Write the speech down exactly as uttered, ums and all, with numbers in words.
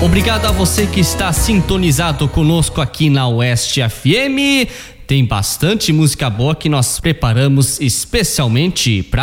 Obrigado a você que está sintonizado conosco aqui na Oeste F M. Tem bastante música boa que nós preparamos especialmente para